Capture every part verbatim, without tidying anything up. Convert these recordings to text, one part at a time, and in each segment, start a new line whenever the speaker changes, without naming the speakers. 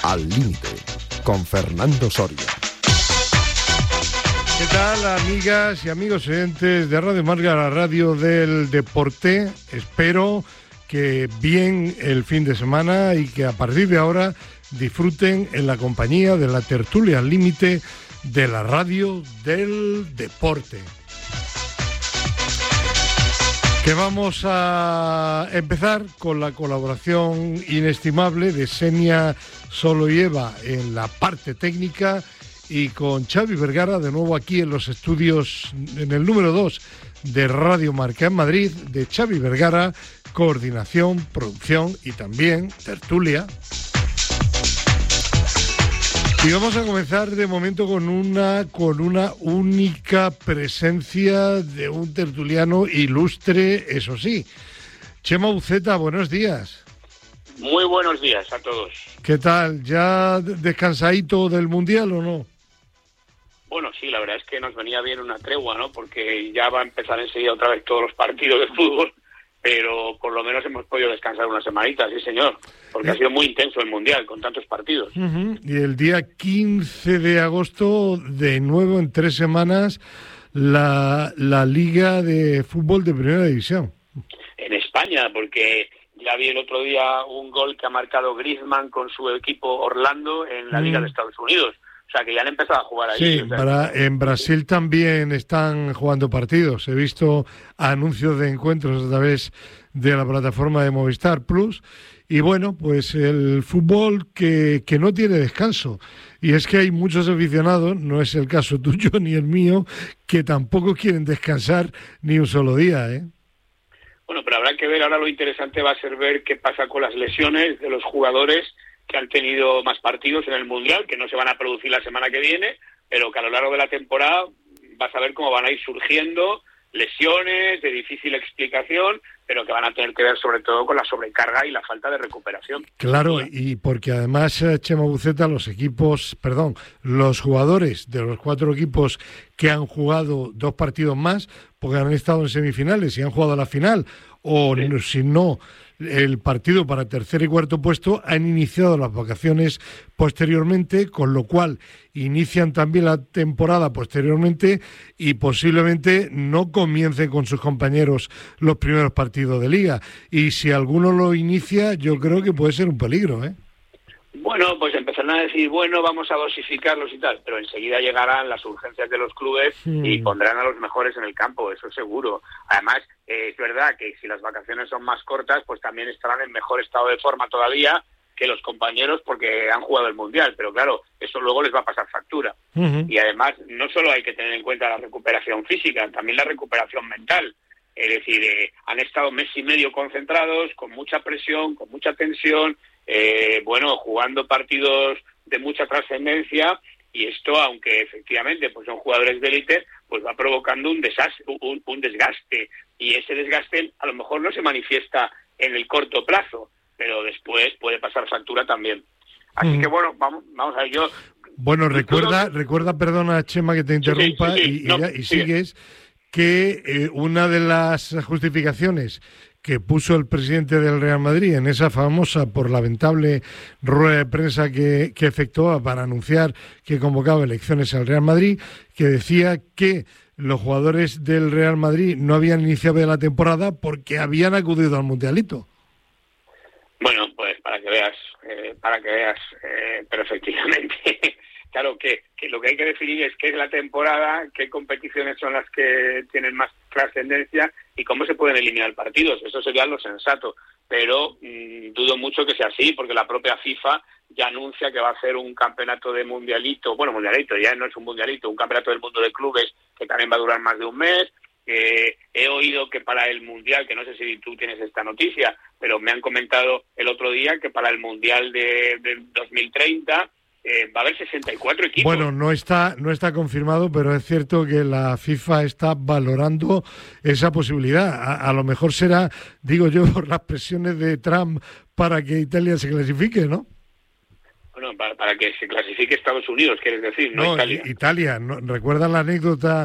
Al Límite, con Fernando Soria.
¿Qué tal, amigas y amigos oyentes de Radio Marca, la radio del deporte? Espero que bien el fin de semana y que a partir de ahora disfruten en la compañía de la tertulia Al Límite de la radio del deporte. Que vamos a empezar con la colaboración inestimable de Xenia Soloyeva en la parte técnica y con Xavi Vergara de nuevo aquí en los estudios, en el número dos de Radio Marca en Madrid, de Xavi Vergara, coordinación, producción y también tertulia. Y vamos a comenzar de momento con una, con una única presencia de un tertuliano ilustre, eso sí. Chema Uceta, buenos días.
Muy buenos días a todos.
¿Qué tal? ¿Ya descansadito del Mundial o no?
Bueno, sí, la verdad es que nos venía bien una tregua, ¿no? Porque ya va a empezar enseguida otra vez todos los partidos de fútbol, pero por lo menos hemos podido descansar una semanita, sí señor, porque ¿Eh? ha sido muy intenso el Mundial, con tantos partidos.
Uh-huh. Y el día quince de agosto, de nuevo en tres semanas, la, la Liga de Fútbol de Primera División.
En España, porque ya vi el otro día un gol que ha marcado Griezmann con su equipo Orlando en la uh-huh. Liga de Estados Unidos. O sea, que ya han empezado a jugar ahí.
Sí,
o sea,
para, en Brasil también están jugando partidos. He visto anuncios de encuentros a través de la plataforma de Movistar Plus. Y bueno, pues el fútbol que, que no tiene descanso. Y es que hay muchos aficionados, no es el caso tuyo ni el mío, que tampoco quieren descansar ni un solo día, ¿eh?
Bueno, pero habrá que ver, ahora lo interesante va a ser ver qué pasa con las lesiones de los jugadores que han tenido más partidos en el Mundial, que no se van a producir la semana que viene, pero que a lo largo de la temporada vas a ver cómo van a ir surgiendo lesiones de difícil explicación, pero que van a tener que ver sobre todo con la sobrecarga y la falta de recuperación.
Claro, y porque además, Chema Uceta, los equipos, perdón, los jugadores de los cuatro equipos que han jugado dos partidos más, porque han estado en semifinales y han jugado a la final, o sí. si no, el partido para tercer y cuarto puesto, han iniciado las vacaciones posteriormente, con lo cual inician también la temporada posteriormente y posiblemente no comiencen con sus compañeros los primeros partidos de liga. Y si alguno lo inicia, yo creo que puede ser un peligro, ¿eh?
Bueno, pues empezarán a decir, bueno, vamos a dosificarlos y tal, pero enseguida llegarán las urgencias de los clubes hmm. y pondrán a los mejores en el campo, eso seguro. Además, eh, es verdad que si las vacaciones son más cortas, pues también estarán en mejor estado de forma todavía que los compañeros porque han jugado el Mundial, pero claro, eso luego les va a pasar factura. Uh-huh. Y además, no solo hay que tener en cuenta la recuperación física, también la recuperación mental. Es decir, eh, han estado mes y medio concentrados, con mucha presión, con mucha tensión, eh, bueno, jugando partidos de mucha trascendencia, y esto, aunque efectivamente pues son jugadores de élite, pues va provocando un desastre, un, un desgaste, y ese desgaste a lo mejor no se manifiesta en el corto plazo, pero después puede pasar factura también. Así mm. que bueno, vamos, vamos a ver, yo...
Bueno, recuerda, todo... recuerda, perdona, Chema, que te interrumpa, sí, sí, sí, sí. y, no, y, ya, y sigues, que eh, una de las justificaciones que puso el presidente del Real Madrid en esa famosa por lamentable rueda de prensa que, que efectuaba para anunciar que convocaba elecciones al Real Madrid, que decía que los jugadores del Real Madrid no habían iniciado la temporada porque habían acudido al Mundialito.
Bueno, pues para que veas, eh, para que veas, eh, pero efectivamente, claro que, que lo que hay que definir es qué es la temporada, qué competiciones son las que tienen más trascendencia y cómo se pueden eliminar partidos. Eso sería lo sensato, pero mmm, dudo mucho que sea así, porque la propia FIFA ya anuncia que va a hacer un campeonato de mundialito, bueno, mundialito, ya no es un mundialito, un campeonato del mundo de clubes que también va a durar más de un mes. Eh, he oído que para el Mundial, que no sé si tú tienes esta noticia, pero me han comentado el otro día que para el Mundial de, de dos mil treinta eh, va a haber sesenta y cuatro equipos.
Bueno, no está, no está confirmado, pero es cierto que la FIFA está valorando esa posibilidad. A, a lo mejor será, digo yo, por las presiones de Trump para que Italia se clasifique, ¿no?
Bueno, para, para que se clasifique Estados Unidos, quieres decir, no, no Italia.
Italia, ¿no? ¿Recuerdas la anécdota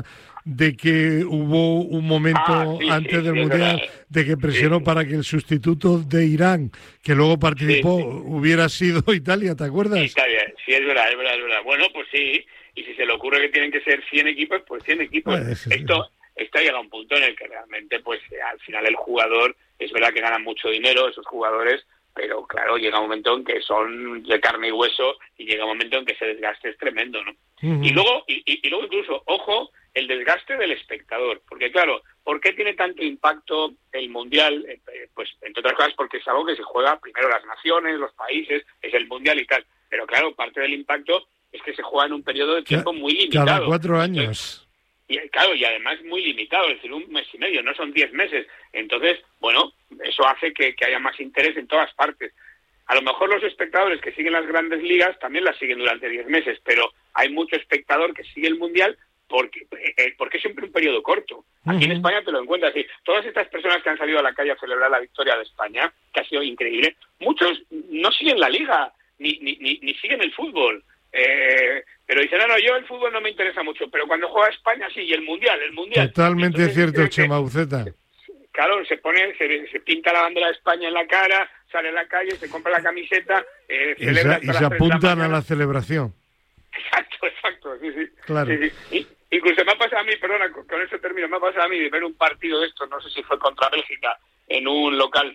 de que hubo un momento
ah, sí,
antes
sí,
del
sí,
Mundial de que presionó sí. para que el sustituto de Irán, que luego participó, sí, sí. hubiera sido Italia, ¿te acuerdas?
Italia, sí, es verdad, es verdad, es verdad. Bueno, pues sí, y si se le ocurre que tienen que ser cien equipos, pues cien equipos. Ah, sí, Esto sí. Esto llega a un punto en el que realmente, pues al final el jugador, es verdad que ganan mucho dinero esos jugadores, pero claro, llega un momento en que son de carne y hueso y llega un momento en que ese desgaste es tremendo, ¿no? Uh-huh. Y luego y, y, y luego incluso, ojo, el desgaste del espectador, porque claro, ¿por qué tiene tanto impacto el Mundial? Eh, pues entre otras cosas porque es algo que se juega primero las naciones, los países, es el Mundial y tal, pero claro, parte del impacto es que se juega en un periodo de tiempo muy limitado.
Cada cuatro años.
Entonces, y claro, y además muy limitado, es decir, un mes y medio, no son diez meses. Entonces, bueno, eso hace que, que haya más interés en todas partes. A lo mejor los espectadores que siguen las grandes ligas también las siguen durante diez meses, pero hay mucho espectador que sigue el Mundial porque, eh, porque es siempre un periodo corto. Aquí uh-huh. en España te lo encuentras así. Todas estas personas que han salido a la calle a celebrar la victoria de España, que ha sido increíble, muchos no siguen la liga, ni, ni, ni, ni siguen el fútbol. Eh, pero dicen, no, no, yo el fútbol no me interesa mucho, pero cuando juega España sí, y el Mundial, el Mundial.
Totalmente Entonces, cierto, Chema Uceta.
Claro, se pone, se, se pinta la bandera de España en la cara, sale a la calle, se compra la camiseta, eh,
y celebra se, y se apuntan a la celebración.
Exacto, exacto, sí, sí.
Claro.
Sí, sí. Y, incluso me ha pasado a mí, perdona, con, con eso termino, me ha pasado a mí de ver un partido de estos, no sé si fue contra Bélgica, en un local,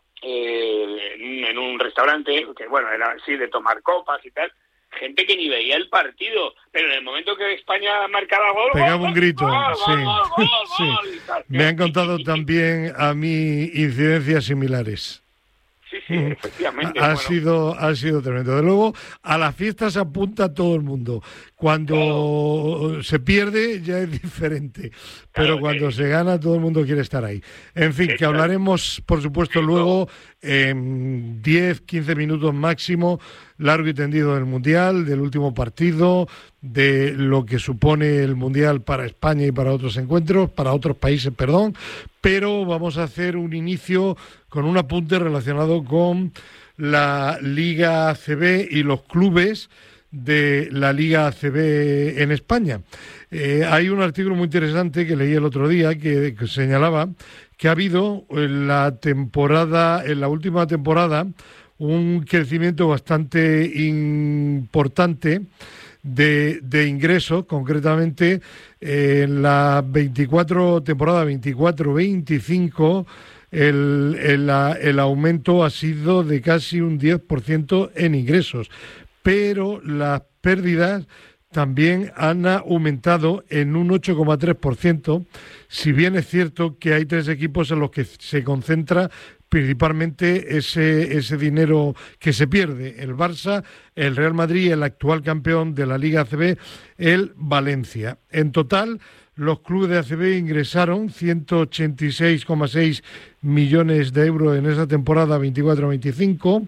eh, en, en un restaurante, que bueno, era así de tomar copas y tal, gente que ni veía el partido, pero en el momento que España marcaba gol,
pegaba
gol,
un grito,
gol,
sí.
Gol, gol, gol,
sí.
Gol,
me han contado también a mí incidencias similares.
Sí, sí, efectivamente.
Ha,
bueno.
sido, ha sido tremendo. De luego, a la fiesta se apunta todo el mundo. Cuando claro. se pierde ya es diferente, pero claro, cuando sí. se gana todo el mundo quiere estar ahí. En fin, sí, que hablaremos, por supuesto, sí, luego en diez, quince minutos máximo, largo y tendido del Mundial, del último partido, de lo que supone el Mundial para España y para otros encuentros, para otros países, perdón, pero vamos a hacer un inicio con un apunte relacionado con la Liga A C B y los clubes de la Liga A C B en España. Eh, hay un artículo muy interesante que leí el otro día que, que señalaba que ha habido en la temporada, en la última temporada, un crecimiento bastante importante de, de ingresos, concretamente eh, en la veinticuatro temporada veinticuatro veinticinco el, el, el aumento ha sido de casi un diez por ciento en ingresos, pero las pérdidas también han aumentado en un ocho coma tres por ciento, si bien es cierto que hay tres equipos en los que se concentra principalmente ese, ese dinero que se pierde: el Barça, el Real Madrid y el actual campeón de la Liga A C B, el Valencia. En total, los clubes de A C B ingresaron ciento ochenta y seis coma seis millones de euros en esa temporada veinticuatro veinticinco,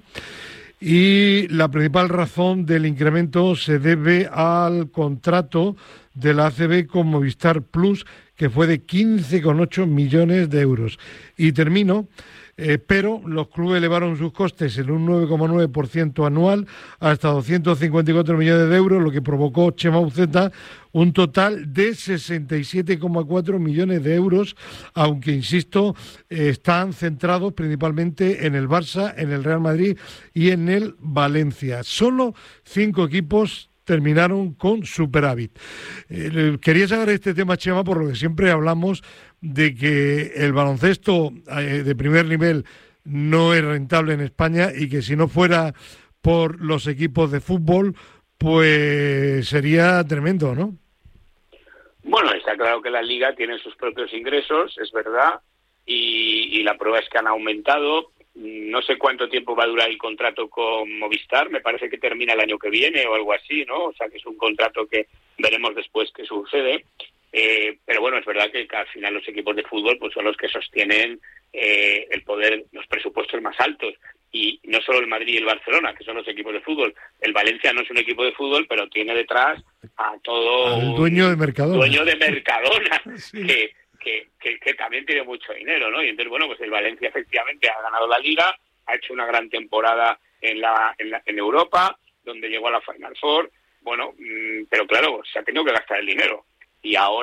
y la principal razón del incremento se debe al contrato de la A C B con Movistar Plus, que fue de quince coma ocho millones de euros. Y termino, eh, pero los clubes elevaron sus costes en un nueve coma nueve por ciento anual hasta doscientos cincuenta y cuatro millones de euros, lo que provocó, Chema Uceta, un total de sesenta y siete coma cuatro millones de euros, aunque, insisto, eh, están centrados principalmente en el Barça, en el Real Madrid y en el Valencia. Solo cinco equipos terminaron con superávit. Eh, quería saber este tema, Chema, por lo que siempre hablamos de que el baloncesto eh, de primer nivel no es rentable en España y que si no fuera por los equipos de fútbol, pues sería tremendo, ¿no?
Bueno, está claro que la Liga tiene sus propios ingresos, es verdad, y, y la prueba es que han aumentado. No sé cuánto tiempo va a durar el contrato con Movistar, me parece que termina el año que viene o algo así, ¿no? O sea, que es un contrato que veremos después qué sucede. Eh, pero bueno, es verdad que, que al final los equipos de fútbol pues son los que sostienen eh, el poder, los presupuestos más altos. Y no solo el Madrid y el Barcelona, que son los equipos de fútbol. El Valencia no es un equipo de fútbol, pero tiene detrás a todo...
Al dueño de Mercadona.
Dueño de Mercadona,
sí.
que... Que, que, que también tiene mucho dinero, ¿no? Y entonces, bueno, pues el Valencia efectivamente ha ganado la Liga, ha hecho una gran temporada en la en, la, en Europa, donde llegó a la Final Four, bueno, mmm, pero claro, se ha tenido que gastar el dinero. Y ahora,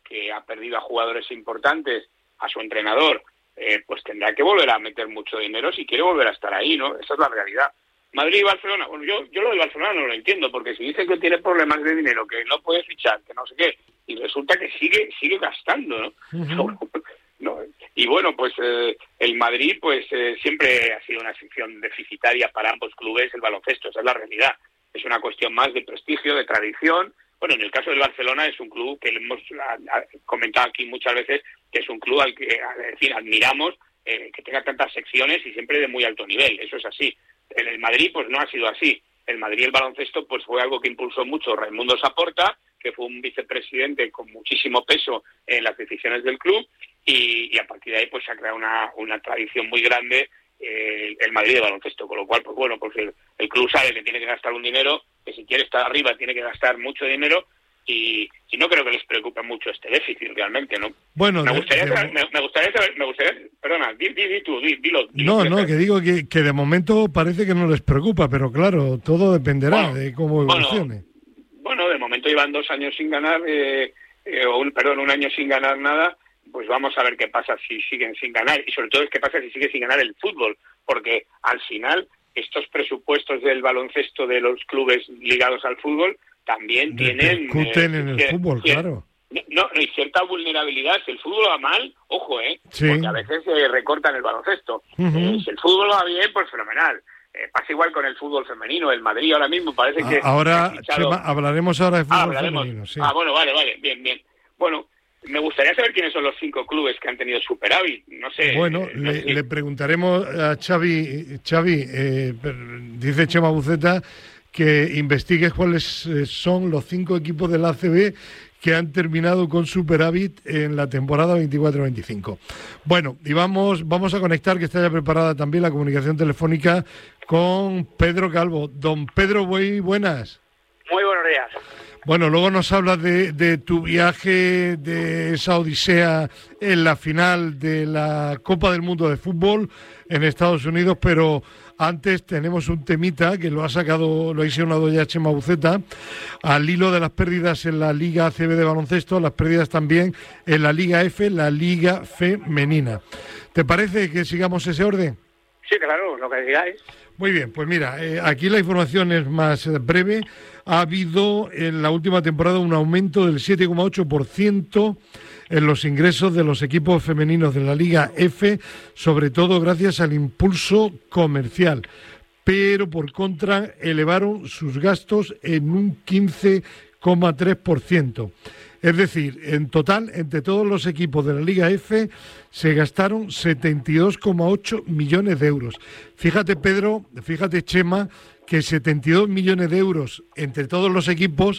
que ha perdido a jugadores importantes, a su entrenador, eh, pues tendrá que volver a meter mucho dinero si quiere volver a estar ahí, ¿no? Esa es la realidad. Madrid y Barcelona, bueno, yo, yo lo de Barcelona no lo entiendo, porque si dice que tiene problemas de dinero, que no puede fichar, que no sé qué, y resulta que sigue sigue gastando, ¿no? Uh-huh. ¿No? Y bueno, pues eh, el Madrid pues eh, siempre ha sido una sección deficitaria para ambos clubes, el baloncesto, esa es la realidad. Es una cuestión más de prestigio, de tradición. Bueno, en el caso del Barcelona es un club que hemos a, a, comentado aquí muchas veces, que es un club al que, a decir, admiramos, eh, que tenga tantas secciones y siempre de muy alto nivel, eso es así. En el Madrid pues no ha sido así. El Madrid el baloncesto pues fue algo que impulsó mucho Raimundo Saporta, que fue un vicepresidente con muchísimo peso en las decisiones del club, y, y a partir de ahí pues se ha creado una, una tradición muy grande eh, el Madrid de baloncesto, con lo cual pues bueno, pues el, el club sabe que tiene que gastar un dinero, que si quiere estar arriba tiene que gastar mucho dinero, y, y no creo que les preocupe mucho este déficit realmente, ¿no?
Bueno,
me
de,
gustaría,
de...
saber, me, me gustaría saber, me gustaría, perdona, di, di, di tú, di, dilo,
No,
dilo.
no, que digo que, que de momento parece que no les preocupa, pero claro, todo dependerá bueno, de cómo evolucione.
Bueno, bueno, de momento llevan dos años sin ganar, eh, eh, o un, perdón, un año sin ganar nada, pues vamos a ver qué pasa si siguen sin ganar, y sobre todo es qué pasa si sigue sin ganar el fútbol, porque al final estos presupuestos del baloncesto de los clubes ligados al fútbol también tienen...
Discuten eh, en el cier- fútbol, cier- claro.
No, hay cierta vulnerabilidad. Si el fútbol va mal, ojo, ¿eh?
Sí.
Porque a veces se eh, recortan el baloncesto.
Uh-huh.
Eh, si el fútbol va bien, pues fenomenal. Eh, pasa igual con el fútbol femenino. El Madrid ahora mismo parece que...
Ahora,
que fichado...
Chema, hablaremos ahora de fútbol
ah, hablaremos.
femenino. Sí.
Ah, bueno, vale, vale, bien, bien. Bueno, me gustaría saber quiénes son los cinco clubes que han tenido superávit. No sé.
Bueno,
eh, no
le,
sé.
le preguntaremos a Xavi. Xavi, eh, dice Chema Buceta que investigues cuáles son los cinco equipos del A C B que han terminado con superávit en la temporada veinticuatro veinticinco. Bueno, y vamos, vamos a conectar, que está ya preparada también la comunicación telefónica con Pedro Calvo. Don Pedro, muy buenas.
Muy buenos días.
Bueno, luego nos hablas de, de tu viaje, de esa odisea en la final de la Copa del Mundo de Fútbol en Estados Unidos, pero antes tenemos un temita que lo ha sacado, lo ha insinuado ya Chema Buceta, al hilo de las pérdidas en la Liga A C B de baloncesto, las pérdidas también en la Liga F, la Liga Femenina. ¿Te parece que sigamos ese orden?
Sí, claro, lo que digáis.
Muy bien, pues mira, eh, aquí la información es más eh, breve. Ha habido en la última temporada un aumento del siete coma ocho por ciento en los ingresos de los equipos femeninos de la Liga F, sobre todo gracias al impulso comercial. Pero por contra elevaron sus gastos en un quince coma tres por ciento. Es decir, en total, entre todos los equipos de la Liga F, se gastaron setenta y dos coma ocho millones de euros. Fíjate, Pedro, fíjate, Chema, que setenta y dos millones de euros entre todos los equipos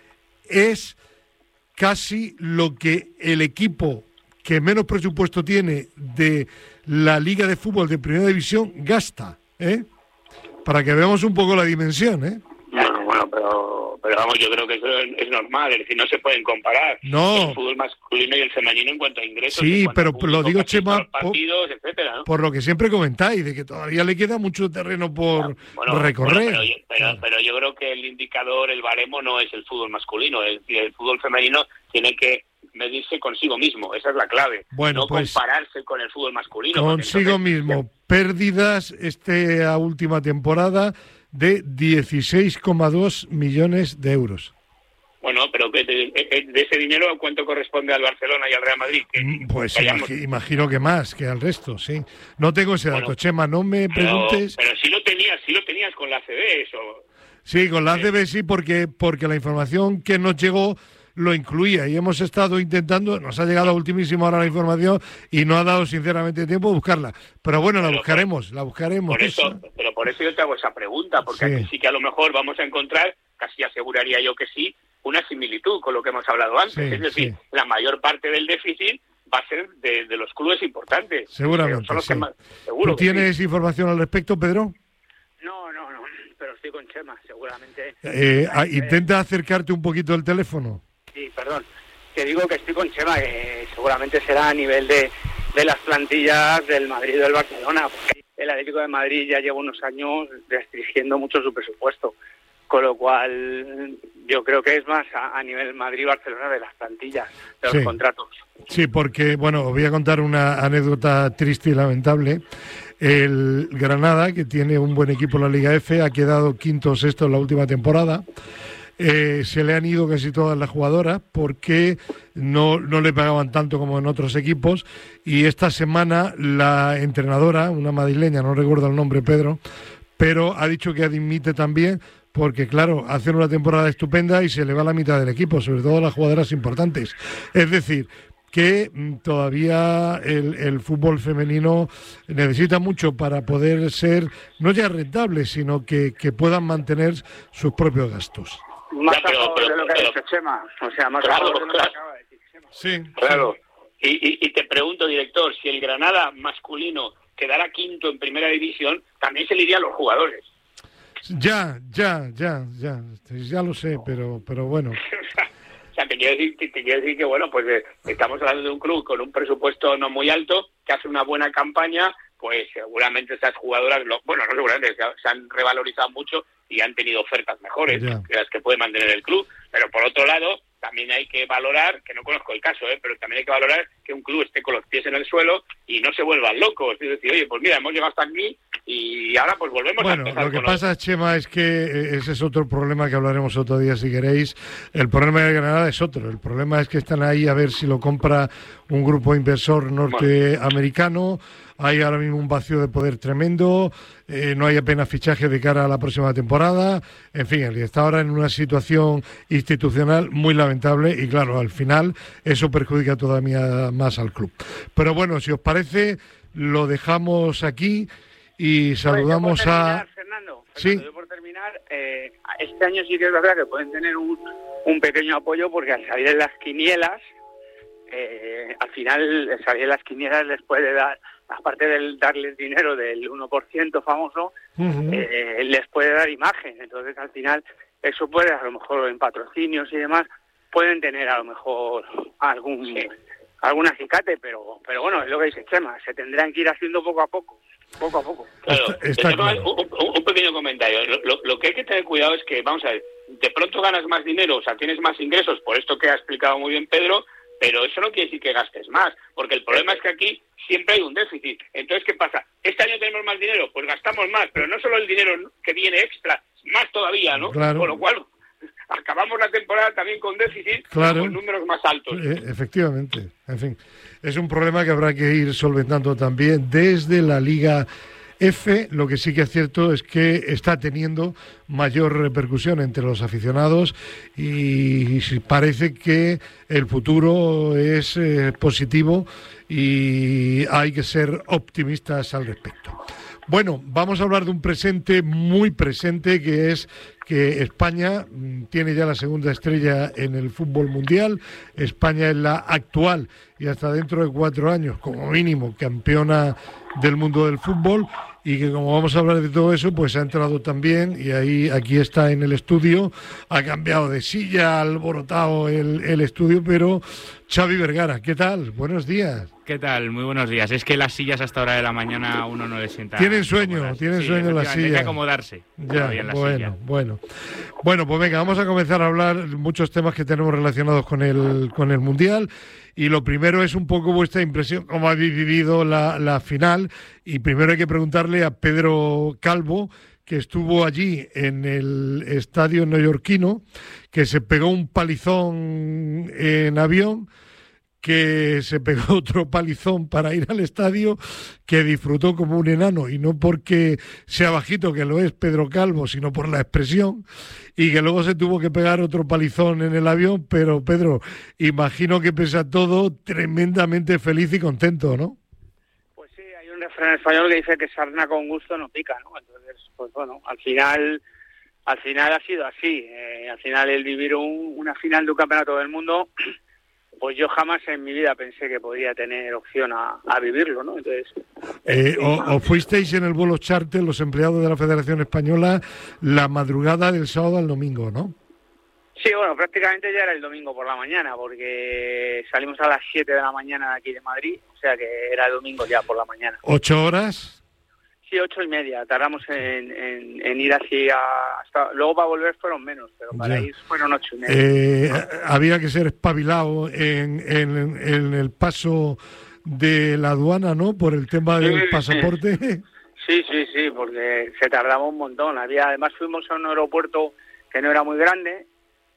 es casi lo que el equipo que menos presupuesto tiene de la Liga de Fútbol de Primera División gasta, ¿eh? Para que veamos un poco la dimensión, ¿eh?
Bueno, bueno, pero, pero vamos, yo creo que eso es, es normal, es decir, no se pueden comparar
no.
el fútbol masculino y el femenino en cuanto a ingresos.
Sí,
en
pero
público,
lo digo, Chema,
partidos, etcétera, ¿no?
Por lo que siempre comentáis, de que todavía le queda mucho terreno por
bueno,
recorrer.
Bueno, pero, yo, pero, ah. pero yo creo que el indicador, el baremo, no es el fútbol masculino, es decir, el fútbol femenino tiene que medirse consigo mismo, esa es la clave,
bueno,
no
pues,
compararse con el fútbol masculino.
Consigo
entonces,
mismo,
ya.
Pérdidas esta última temporada de dieciséis coma dos millones de euros.
Bueno, pero de, de, de ese dinero, ¿cuánto corresponde al Barcelona y al Real Madrid? Que,
pues
que hayamos...
imagi- imagino que más que al resto, sí. No tengo ese dato, bueno, Chema, no me
pero,
preguntes.
Pero sí lo tenías, sí lo tenías con la A C B, eso.
Sí, con la A C B sí, porque, porque la información que nos llegó lo incluía y hemos estado intentando, nos ha llegado a ultimísima hora la información y no ha dado sinceramente tiempo de buscarla. Pero bueno, la pero buscaremos, por, la buscaremos.
Por eso, pero por eso yo te hago esa pregunta, porque sí. Aquí sí que a lo mejor vamos a encontrar, casi aseguraría yo que sí, una similitud con lo que hemos hablado antes. Sí, es decir, sí. La mayor parte del déficit va a ser de, de los clubes importantes.
Seguramente, son los
sí.
que
más, seguro
¿Tú tienes
sí.
información al respecto, Pedro?
No, no, no, pero estoy con Chema, seguramente.
Eh, eh, intenta acercarte un poquito el teléfono.
Sí, perdón. Te digo que estoy con Chema, que seguramente será a nivel de, de las plantillas del Madrid y del Barcelona, porque el Atlético de Madrid ya lleva unos años restringiendo mucho su presupuesto. con lo cual yo creo que es más a, a nivel Madrid-Barcelona de las plantillas, de los
sí.
contratos.
Sí, porque, bueno, os voy a contar una anécdota triste y lamentable. El Granada, que tiene un buen equipo en la Liga F, ha quedado quinto o sexto en la última temporada. Eh, se le han ido casi todas las jugadoras porque no, no le pagaban tanto como en otros equipos, y esta semana la entrenadora, una madrileña, no recuerdo el nombre, Pedro, pero ha dicho que admite también porque, claro, hacen una temporada estupenda y se le va la mitad del equipo, sobre todo las jugadoras importantes. Es decir, que todavía el, el fútbol femenino necesita mucho para poder ser, no ya rentable, sino que, que puedan mantener sus propios gastos.
Más
ya, pero,
a favor
pero,
de lo que
pero,
ha dicho Chema, o sea, más
claro,
a favor de lo
claro.
que acaba de decir Chema.
Sí,
Claro. Sí. Y, y, y te pregunto, director, si el Granada masculino quedara quinto en primera división, también se le iría a los jugadores.
Ya, ya, ya, ya, ya lo sé, pero, pero bueno.
O sea, te quiero decir, te, te quiero decir que, bueno, pues eh, estamos hablando de un club con un presupuesto no muy alto, que hace una buena campaña, pues seguramente estas jugadoras, lo, bueno, no seguramente, se, se han revalorizado mucho y han tenido ofertas mejores
Ya.
que las que puede mantener el club. Pero por otro lado, también hay que valorar, que no conozco el caso, ¿eh? pero también hay que valorar que un club esté con los pies en el suelo y no se vuelvan locos. Es decir, oye, pues mira, hemos llegado hasta aquí y ahora pues volvemos
Bueno,
a empezar.
lo que
con
pasa,
los...
Chema, es que eh, ese es otro problema que hablaremos otro día si queréis. El problema de Granada es otro. El problema es que están ahí a ver si lo compra un grupo inversor norteamericano. Hay ahora mismo un vacío de poder tremendo, eh, no hay apenas fichaje de cara a la próxima temporada. En fin, está ahora en una situación institucional muy lamentable y, claro, al final eso perjudica todavía más al club. Pero bueno, si os parece, lo dejamos aquí y saludamos
Oye, terminar,
a...
Fernando, Fernando,
Sí.
yo por terminar, eh, este año sí que es verdad que pueden tener un, un pequeño apoyo porque al salir en las quinielas, eh, al final al salir en las quinielas les puede dar, aparte de darles dinero del uno por ciento famoso,
Uh-huh.
eh, les puede dar imagen. Entonces al final eso puede, a lo mejor en patrocinios y demás, pueden tener a lo mejor algún sí. algún acicate, pero pero bueno, es lo que dice Chema, se tendrán que ir haciendo poco a poco, poco a poco.
Claro,
Está, está claro.
un, un, un pequeño comentario. Lo, lo, lo que hay que tener cuidado es que, vamos a ver, de pronto ganas más dinero, o sea, tienes más ingresos, por esto que ha explicado muy bien Pedro, pero eso no quiere decir que gastes más, porque el problema es que aquí siempre hay un déficit. Entonces, ¿qué pasa? Este año tenemos más dinero, pues gastamos más, pero no solo el dinero que viene extra, más todavía, ¿no?
Claro.
Con lo cual, acabamos la temporada también con déficit,
Claro.
con números más altos.
Eh, efectivamente, en fin, es un problema que habrá que ir solventando también desde la Liga F. Lo que sí que es cierto es que está teniendo mayor repercusión entre los aficionados y parece que el futuro es eh, positivo y hay que ser optimistas al respecto. Bueno, vamos a hablar de un presente muy presente, que es que España tiene ya la segunda estrella en el fútbol mundial. España es la actual y hasta dentro de cuatro años, como mínimo, campeona del mundo del fútbol, y que, como vamos a hablar de todo eso, pues ha entrado también, y ahí aquí está en el estudio, ha cambiado de silla, ha alborotado el, el estudio, pero Xavi Vergara, ¿qué tal? Buenos días.
¿Qué tal? Muy buenos días. Es que las sillas hasta hora de la mañana a uno no le sienta...
Tienen sueño,
cómodas.
tienen
Sí,
sueño en la
efectivamente,
silla.
Hay que acomodarse.
Ya,
en la
bueno,
silla.
bueno. Bueno, pues venga, vamos a comenzar a hablar muchos temas que tenemos relacionados con el, con el Mundial. Y lo primero es un poco vuestra impresión, cómo habéis vivido la, la final. Y primero hay que preguntarle a Pedro Calvo, que estuvo allí en el estadio neoyorquino, que se pegó un palizón en avión, que se pegó otro palizón para ir al estadio, que disfrutó como un enano, y no porque sea bajito, que lo es Pedro Calvo, sino por la expresión, y que luego se tuvo que pegar otro palizón en el avión. Pero Pedro, imagino que pese a todo, tremendamente feliz y contento, ¿no?
Pues sí, hay un refrán español que dice que sarna con gusto no pica, ¿no? Entonces, pues bueno, al final al final ha sido así. Eh, al final el vivir un, una final de un campeonato del mundo, pues yo jamás en mi vida pensé que podía tener opción a, a vivirlo, ¿no? Entonces,
eh, o, o fuisteis en el vuelo charter, los empleados de la Federación Española, la madrugada del sábado al domingo, ¿no?
Sí, bueno, prácticamente ya era el domingo por la mañana, porque salimos a las siete de la mañana de aquí de Madrid, o sea que era el domingo ya por la mañana.
¿Ocho horas?
Sí, ocho y media. Tardamos en, en, en ir hacia... Hasta, luego para volver fueron menos, pero para ya. ir fueron ocho y media.
Eh, había que ser espabilado en, en, en el paso de la aduana, ¿no? Por el tema del sí, pasaporte.
Sí, sí, sí, porque se tardaba un montón. Había, además fuimos a un aeropuerto que no era muy grande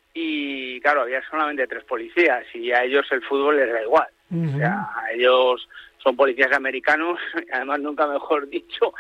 y, claro, había solamente tres policías y a ellos el fútbol les da igual. Uh-huh. O sea, a ellos... son policías americanos, además nunca mejor dicho,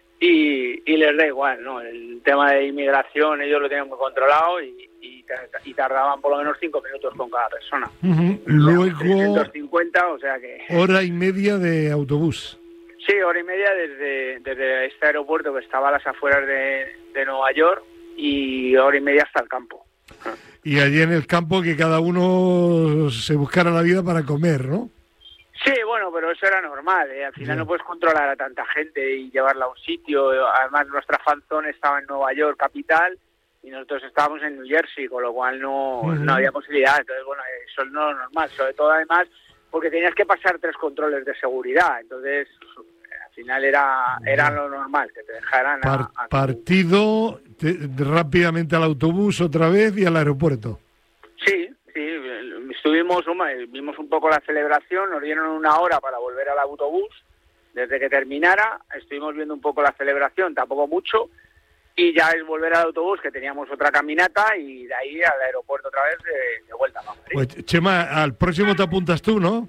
y, y les da igual, ¿no? El tema de inmigración ellos lo tienen muy controlado y, y, y tardaban por lo menos cinco minutos con cada persona.
Uh-huh. Luego,
trescientos cincuenta, o sea que...
hora y media de autobús.
Sí, hora y media desde, desde este aeropuerto que estaba a las afueras de, de Nueva York y hora y media hasta el campo.
Y allí en el campo que cada uno se buscara la vida para comer, ¿no?
Sí, bueno, pero eso era normal, ¿eh? Al final
sí.
no puedes controlar a tanta gente y llevarla a un sitio. Además, nuestra fanzone estaba en Nueva York, capital, y nosotros estábamos en New Jersey, con lo cual no, uh-huh. no había posibilidad. Entonces, bueno, eso no es normal. Sobre todo, además, porque tenías que pasar tres controles de seguridad. Entonces, al final era era lo normal, que te dejaran
Par-
a, a...
Partido te, rápidamente al autobús otra vez y al aeropuerto.
Sí. Sí, estuvimos, vimos un poco la celebración, nos dieron una hora para volver al autobús, desde que terminara, estuvimos viendo un poco la celebración, tampoco mucho, y ya es volver al autobús, que teníamos otra caminata, y de ahí al aeropuerto otra vez de, de vuelta a Madrid.
Pues, Chema, al próximo te apuntas tú, ¿no?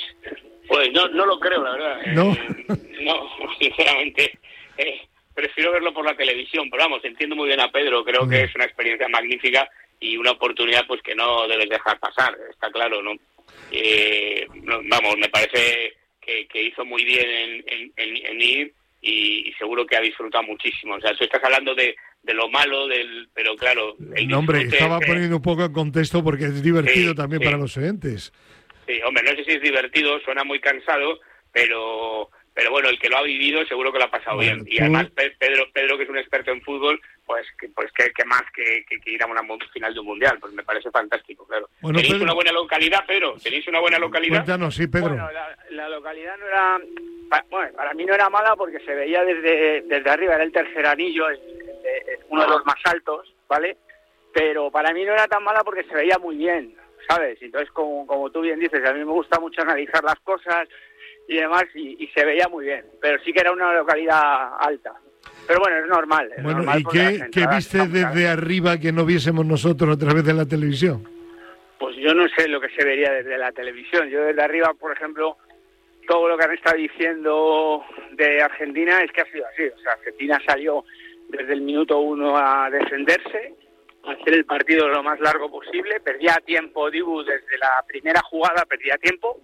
Pues no, no lo creo, la verdad.
¿No?
Eh, no, sinceramente, eh, prefiero verlo por la televisión, pero vamos, entiendo muy bien a Pedro, creo que es una experiencia magnífica, y una oportunidad pues que no debes dejar pasar, está claro, ¿no? Eh, no vamos, me parece que, que hizo muy bien en, en, en, en ir y, y seguro que ha disfrutado muchísimo. O sea, tú estás hablando de, de lo malo, del pero claro... El
no, hombre, estaba
que,
poniendo un poco en contexto porque es divertido sí, también sí. para los oyentes.
Sí, hombre, no sé si es divertido, suena muy cansado, pero... Pero bueno, el que lo ha vivido seguro que lo ha pasado bueno, bien. Y tú... además Pedro, Pedro, que es un experto en fútbol, pues que pues que, que más que, que, que ir a una final de un mundial. Pues me parece fantástico, claro. Bueno, ¿tenéis Pedro... una buena localidad, Pedro? ¿Tenéis una buena localidad?
Cuéntanos, sí, Pedro.
Bueno, la, la localidad no era... Bueno, para mí no era mala porque se veía desde, desde arriba, era el tercer anillo, el, el, el, uno de los más altos, ¿vale? Pero para mí no era tan mala porque se veía muy bien, ¿sabes? Entonces, como, como tú bien dices, a mí me gusta mucho analizar las cosas... y demás, y, y se veía muy bien, pero sí que era una localidad alta. Pero bueno, es normal. Es
bueno,
normal
¿y qué, ¿qué viste desde arriba que no viésemos nosotros a través de la televisión?
Pues yo no sé lo que se vería desde la televisión. Yo desde arriba, por ejemplo, todo lo que han estado diciendo de Argentina es que ha sido así. O sea, Argentina salió desde el minuto uno a defenderse, a hacer el partido lo más largo posible, perdía tiempo, Dibu, desde la primera jugada perdía tiempo,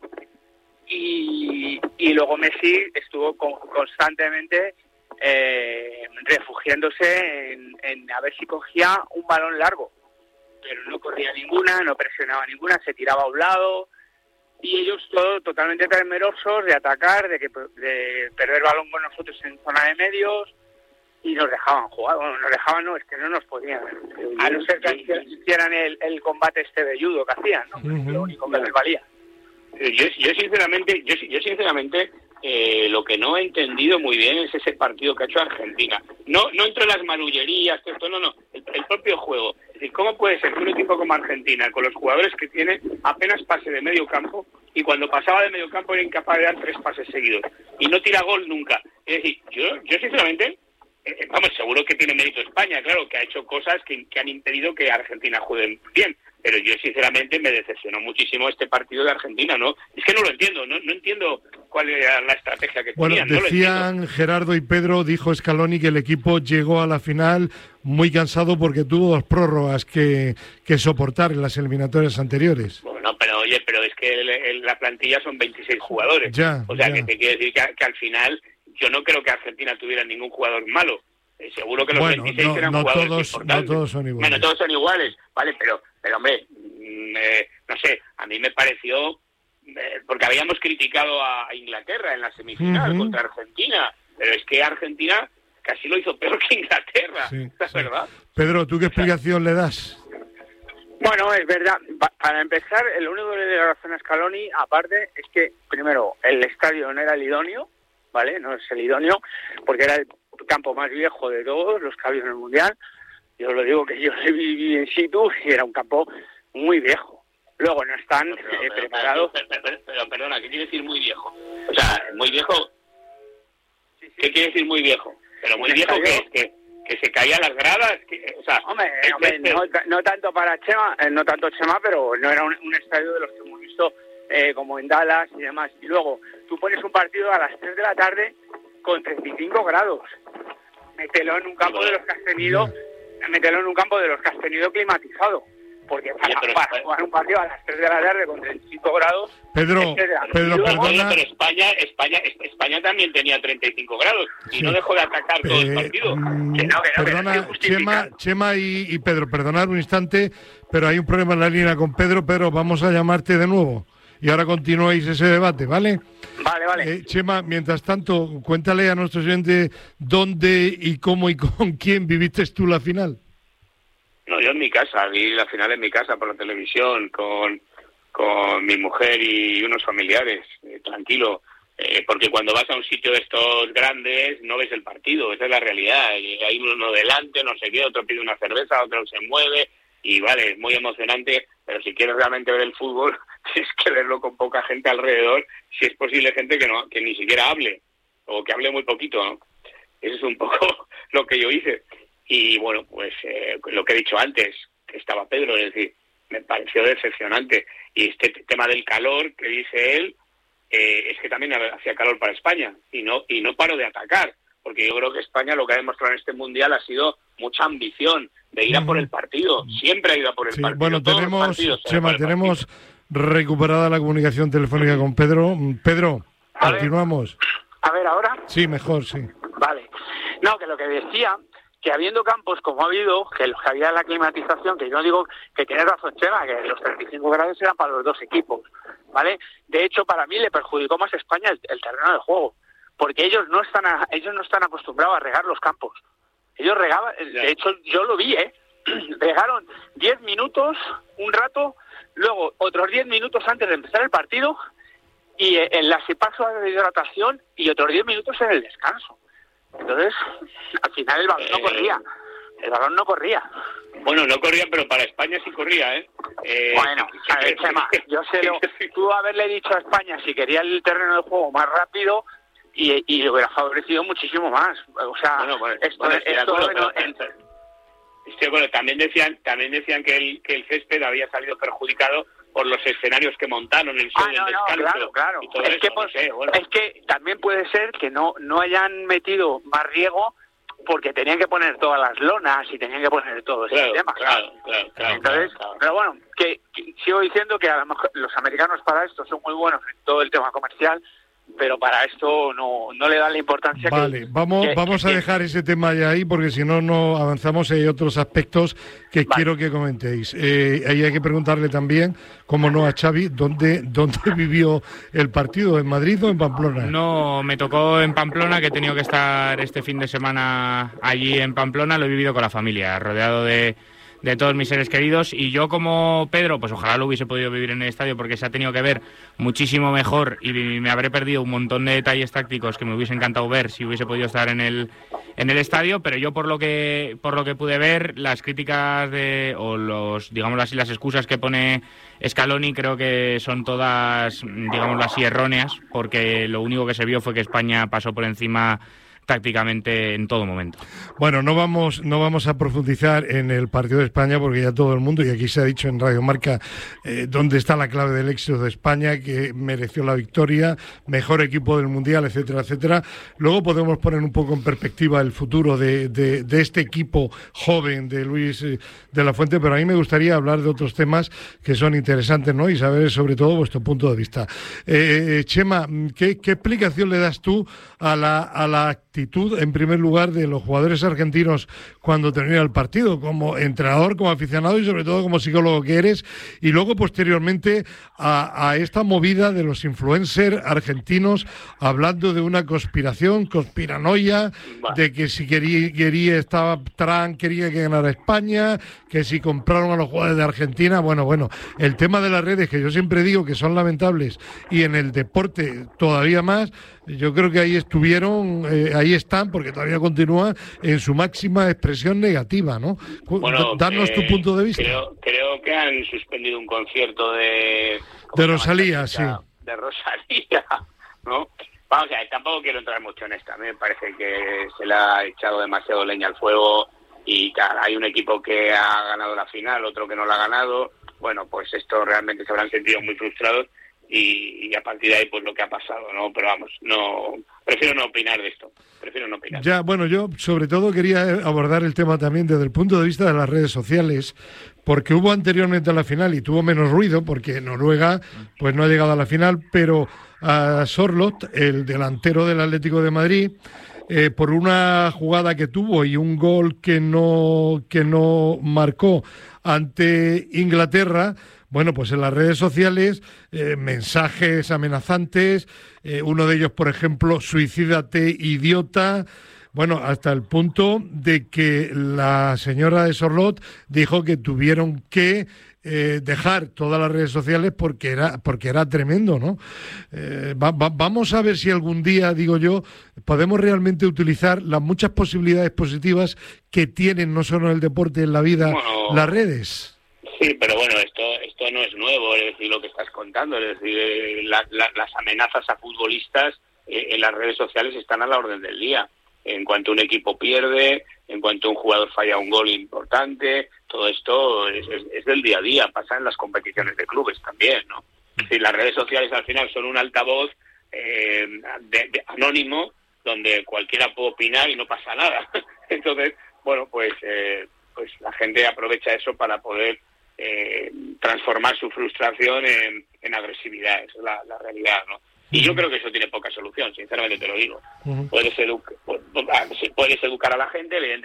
Y, y luego Messi estuvo con, constantemente eh, refugiándose en, en a ver si cogía un balón largo, pero no corría ninguna, no presionaba ninguna, se tiraba a un lado y ellos todos totalmente temerosos de atacar, de que de perder balón con nosotros en zona de medios y nos dejaban jugar, bueno, nos dejaban no, es que no nos podían, a no ser que hicieran el, el combate este de judo que hacían, ¿no? Uh-huh. Lo único que les valía.
Yo, yo sinceramente, yo, yo sinceramente eh, lo que no he entendido muy bien es ese partido que ha hecho Argentina. No, no entre las marullerías, esto, no, no, el, el propio juego. Es decir, ¿cómo puede ser que un equipo como Argentina, con los jugadores que tiene, apenas pase de medio campo y cuando pasaba de medio campo era incapaz de dar tres pases seguidos y no tira gol nunca? Es decir, yo, yo sinceramente, eh, vamos, seguro que tiene mérito España, claro, que ha hecho cosas que, que han impedido que Argentina juegue bien. Pero yo sinceramente me decepcionó muchísimo este partido de Argentina, ¿no? Es que no lo entiendo, no, no entiendo cuál era la estrategia que
bueno,
tenían.
Bueno, decían
no
Gerardo y Pedro, dijo Scaloni que el equipo llegó a la final muy cansado porque tuvo dos prórrogas que, que soportar en las eliminatorias anteriores.
Bueno, pero oye, pero es que el, el, la plantilla son veintiséis jugadores.
Ya,
o sea,
ya.
que te quiere decir que, que al final yo no creo que Argentina tuviera ningún jugador malo. Eh, seguro que los
bueno,
veintiséis
no,
eran
no
jugadores
todos,
importantes.
No todos son iguales.
Bueno, todos son iguales, vale, pero, pero hombre, eh, no sé, a mí me pareció, eh, porque habíamos criticado a Inglaterra en la semifinal uh-huh. contra Argentina, pero es que Argentina casi lo hizo peor que Inglaterra, sí, ¿es sí. verdad?
Pedro, ¿tú qué explicación le das?
Bueno, es verdad. Para empezar, el único que le doy razón a Scaloni, aparte, es que, primero, el estadio no era el idóneo, ¿vale? No es el idóneo, porque era el campo más viejo de todos los que ha habido en el Mundial. Yo lo digo que yo lo viví in situ y era un campo muy viejo. Luego no están
pero, pero,
eh, preparados...
Pero, pero, pero, pero, perdona, ¿qué quiere decir muy viejo? O sea, muy viejo... ¿Qué quiere decir muy viejo? Pero muy viejo que es que, que se caían las gradas, que, o sea...
Hombre, hombre no, no tanto para Chema, eh, no tanto Chema, pero no era un, un estadio de los que hemos visto eh, como en Dallas y demás. Y luego, tú pones un partido a las tres de la tarde con treinta y cinco grados. Mételo en un campo de los que has tenido, mételo en un campo de los que has tenido climatizado. Porque para,
Oye,
para jugar un partido a las tres de la tarde con treinta y cinco grados...
Pedro, Pedro,
luego,
perdona...
pero España, España, España también tenía treinta y cinco grados y sí. no dejó de atacar todo eh, el partido.
Mm,
que no, que no,
perdona,
que no
Chema, Chema y, y Pedro, perdonad un instante, pero hay un problema en la línea con Pedro. Pedro, vamos a llamarte de nuevo y ahora continuáis ese debate, ¿vale?
Vale, vale.
Eh, Chema, mientras tanto, cuéntale a nuestros oyentes dónde y cómo y con quién viviste tú la final.
No, yo en mi casa, vi la final en mi casa por la televisión, con, con mi mujer y unos familiares, eh, tranquilo, eh, porque cuando vas a un sitio de estos grandes no ves el partido, esa es la realidad, y hay uno delante, no sé qué, otro pide una cerveza, otro se mueve, y vale, es muy emocionante, pero si quieres realmente ver el fútbol, tienes que verlo con poca gente alrededor, si es posible gente que no que ni siquiera hable, o que hable muy poquito, ¿no? Eso es un poco lo que yo hice. Y bueno, pues eh, lo que he dicho antes, que estaba Pedro, es decir, me pareció decepcionante. Y este tema del calor que dice él, eh, es que también hacía calor para España y no y no paro de atacar, porque yo creo que España lo que ha demostrado en este Mundial ha sido mucha ambición de ir a por el partido, siempre ha ido a por el
sí,
partido.
Bueno, tenemos, Chema, tenemos recuperada la comunicación telefónica con Pedro. Pedro,
a
continuamos.
Ver, a ver, ¿ahora?
Sí, mejor, sí.
Vale. No, que lo que decía... que habiendo campos como ha habido, que los que había la climatización, que yo digo que tiene razón Chema, que los treinta y cinco grados eran para los dos equipos, ¿vale? De hecho, para mí le perjudicó más a España el, el terreno de juego, porque ellos no están a, ellos no están acostumbrados a regar los campos. Ellos regaban, de hecho yo lo vi, ¿eh? Regaron diez minutos, un rato, luego otros diez minutos antes de empezar el partido, y en las paso de hidratación, y otros diez minutos en el descanso. Entonces, al final el balón no corría. El balón no corría.
Bueno, no corría, pero para España sí corría, ¿eh? eh
bueno, a ver, Chema, yo sé lo... Tú haberle dicho a España si quería el terreno de juego más rápido y, y le hubiera favorecido muchísimo más. O sea,
bueno, bueno,
esto...
Bueno, estoy
esto
acuerdo,
en...
pero, estoy, bueno, también decían también decían que el, que el césped había salido perjudicado por los escenarios que montaron, el show,
ah, no,
el descanso,
no, claro, claro.
y todo
es,
eso,
que,
no
pues,
sé, bueno.
es que también puede ser que no no hayan metido más riego porque tenían que poner todas las lonas y tenían que poner todo ese
claro,
tema.
Claro, claro, claro.
Entonces,
claro, claro.
pero bueno, que, que sigo diciendo que a lo mejor los americanos para esto son muy buenos en todo el tema comercial, pero para esto no, no le dan la importancia
vale,
que...
Vale, vamos,
que,
vamos
que,
a dejar ese tema ya ahí, porque si no, no avanzamos. Hay otros aspectos que
vale.
quiero que comentéis. Eh, ahí hay que preguntarle también, como no, a Xavi, ¿dónde, ¿dónde vivió el partido? ¿En Madrid o en Pamplona?
No, me tocó en Pamplona, que he tenido que estar este fin de semana allí en Pamplona. Lo he vivido con la familia, rodeado de... de todos mis seres queridos, y yo como Pedro, pues ojalá lo hubiese podido vivir en el estadio porque se ha tenido que ver muchísimo mejor y me habré perdido un montón de detalles tácticos que me hubiese encantado ver si hubiese podido estar en el en el estadio, pero yo por lo que por lo que pude ver, las críticas de o los digámoslo así, las excusas que pone Scaloni creo que son todas, digámoslo así, erróneas, porque lo único que se vio fue que España pasó por encima tácticamente en todo momento.
Bueno, no vamos no vamos a profundizar en el partido de España porque ya todo el mundo, y aquí se ha dicho en Radio Marca eh, dónde está la clave del éxito de España, que mereció la victoria, mejor equipo del Mundial, etcétera, etcétera. Luego podemos poner un poco en perspectiva el futuro de, de, de este equipo joven de Luis eh, de la Fuente, pero a mí me gustaría hablar de otros temas que son interesantes, ¿no? Y saber sobre todo vuestro punto de vista. Eh, Chema, ¿qué, qué explicación le das tú a la, a la actividad actitud, en primer lugar, de los jugadores argentinos cuando termina el partido, como entrenador, como aficionado y sobre todo como psicólogo que eres, y luego posteriormente a, a esta movida de los influencers argentinos hablando de una conspiración, conspiranoia, bueno. de que si quería, quería estaba Trump quería que ganara España, que si compraron a los jugadores de Argentina, bueno, bueno, el tema de las redes, que yo siempre digo que son lamentables, y en el deporte todavía más, yo creo que ahí estuvieron, eh, ahí están, porque todavía continúa en su máxima expresión negativa, ¿no?
Bueno,
Darnos eh, tu punto de vista.
Creo, creo que han suspendido un concierto de...
De Rosalía, sí.
De Rosalía, ¿no? Vamos a ver, tampoco quiero entrar mucho en esta, me parece que se le ha echado demasiado leña al fuego y claro, hay un equipo que ha ganado la final, otro que no la ha ganado, bueno, pues esto realmente se habrán sentido muy frustrados y, y a partir de ahí pues lo que ha pasado, ¿no? Pero vamos, no, prefiero no opinar de esto, prefiero no opinar.
Ya, bueno, yo sobre todo quería abordar el tema también desde el punto de vista de las redes sociales, porque hubo anteriormente a la final y tuvo menos ruido, porque Noruega pues no ha llegado a la final, pero a Sorloth, el delantero del Atlético de Madrid, eh, por una jugada que tuvo y un gol que no, que no marcó ante Inglaterra, bueno, pues en las redes sociales, eh, mensajes amenazantes, eh, uno de ellos, por ejemplo, suicídate, idiota, bueno, hasta el punto de que la señora de Sorloth dijo que tuvieron que eh, dejar todas las redes sociales porque era porque era tremendo, ¿no? Eh, va, va, vamos a ver si algún día, digo yo, podemos realmente utilizar las muchas posibilidades positivas que tienen no solo en el deporte, en la vida, bueno, las redes.
Sí, pero bueno, esto esto no es nuevo, es decir, lo que estás contando, es decir, eh, la, la, las amenazas a futbolistas eh, en las redes sociales están a la orden del día. En cuanto un equipo pierde, en cuanto un jugador falla un gol importante, todo esto es, es, es del día a día, pasa en las competiciones de clubes también, ¿no? Es decir, las redes sociales al final son un altavoz eh, de, de, anónimo, donde cualquiera puede opinar y no pasa nada. Entonces, bueno, pues, eh, pues la gente aprovecha eso para poder eh, transformar su frustración en, en agresividad, esa es la, la realidad, ¿no? Y yo creo que eso tiene poca solución, sinceramente te lo digo. Uh-huh. Puedes, edu- puedes educar a la gente, evidentemente.